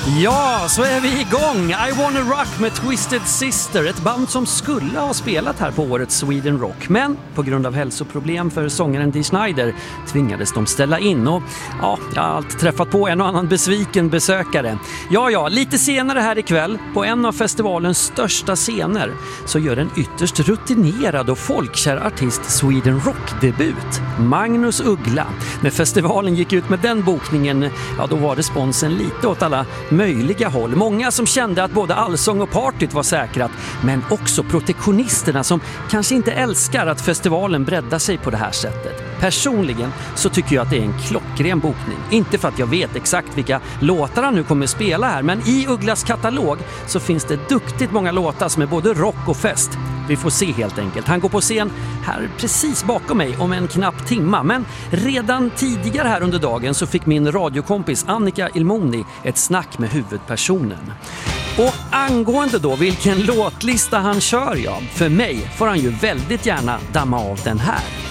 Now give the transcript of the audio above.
Ja, så är vi igång. I Wanna Rock med Twisted Sister, ett band som skulle ha spelat här på årets Sweden Rock. Men på grund av hälsoproblem för sångaren Dee Snider tvingades de ställa in. Och ja, jag har alltid träffat på en och annan besviken besökare. Ja, lite senare här ikväll på en av festivalens största scener så gör en ytterst rutinerad och folkkär artist Sweden Rock-debut. Magnus Uggla. När festivalen gick ut med den bokningen, ja då var responsen lite åt alla möjliga håll. Många som kände att både allsång och partyt var säkrat, men också protektionisterna som kanske inte älskar att festivalen breddar sig på det här sättet. Personligen så tycker jag att det är en klockren bokning. Inte för att jag vet exakt vilka låtar han nu kommer spela här, men i Ugglas katalog så finns det duktigt många låtar som är både rock och fest. Vi får se helt enkelt. Han går på scen här precis bakom mig om en knapp timma. Men redan tidigare här under dagen så fick min radiokompis Annika Ilmoni ett snack med huvudpersonen. Och angående då vilken låtlista han kör, ja, för mig får han ju väldigt gärna damma av den här.